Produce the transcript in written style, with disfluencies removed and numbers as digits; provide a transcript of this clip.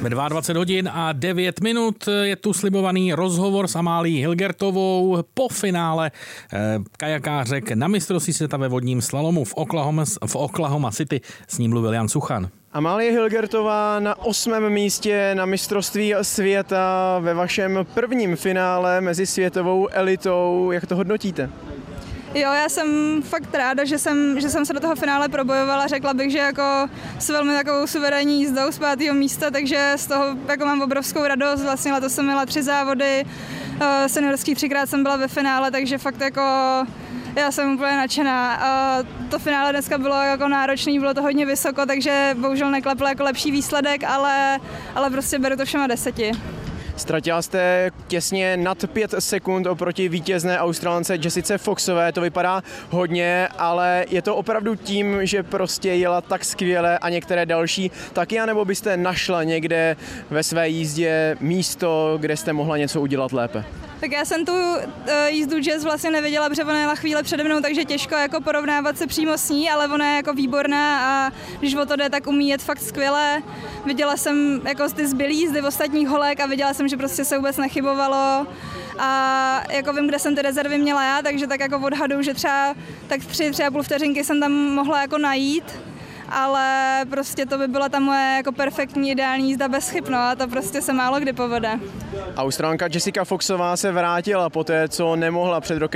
Ve 22 hodin a 9 minut je tu slibovaný rozhovor s Amálií Hilgertovou po finále kajakářek na mistrovství světa ve vodním slalomu v Oklahoma City. S ním mluvil Jan Suchan. Amálie Hilgertová na 8. místě na mistrovství světa ve vašem prvním finále mezi světovou elitou. Jak to hodnotíte? Jo, já jsem fakt ráda, že jsem se do toho finále probojovala. Řekla bych, že jako s velmi takovou suverénní jízdou z 5. místa, takže z toho jako mám obrovskou radost. Vlastně letos jsem měla 3 závody, seniorský 3krát jsem byla ve finále, takže fakt jako já jsem úplně nadšená. To finále dneska bylo jako náročný, bylo to hodně vysoko, takže bohužel neklepl jako lepší výsledek, ale prostě beru to všema 10. Ztratila jste těsně nad 5 sekund oproti vítězné Australance Jessice Foxové, to vypadá hodně, ale je to opravdu tím, že prostě jela tak skvěle a některé další taky, anebo byste našla někde ve své jízdě místo, kde jste mohla něco udělat lépe? Tak já jsem tu jízdu Jess vlastně neviděla, protože ona jela chvíle přede mnou, takže těžko jako porovnávat se přímo s ní, ale ona je jako výborná a když o to jde, tak umí jet fakt skvěle. Viděla jsem jako ty zbylý jízdy v ostatních holek a viděla jsem, že prostě se vůbec nechybovalo. A jako vím, kde jsem ty rezervy měla já, takže tak jako odhadu, že třeba tak 3,5 vteřinky jsem tam mohla jako najít. Ale prostě to by byla ta moje jako perfektní ideální jízda bez chyb, no, a to prostě se málo kdy povede. Australanka Jessica Foxová se vrátila po té, co nemohla před rokem